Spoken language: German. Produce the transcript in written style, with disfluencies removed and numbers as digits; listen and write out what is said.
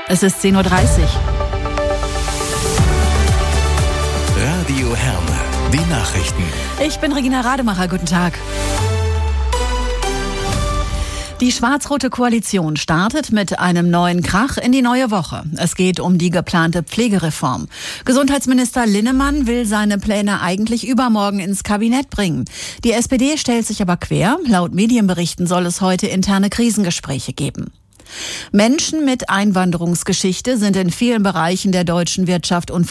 Es ist 10:30 Uhr. Radio Herne, die Nachrichten. Ich bin Regina Rademacher, guten Tag. Die schwarz-rote Koalition startet mit einem neuen Krach in die neue Woche. Es geht um die geplante Pflegereform. Gesundheitsminister Linnemann will seine Pläne eigentlich übermorgen ins Kabinett bringen. Die SPD stellt sich aber quer. Laut Medienberichten soll es heute interne Krisengespräche geben. Menschen mit Einwanderungsgeschichte sind in vielen Bereichen der deutschen Wirtschaft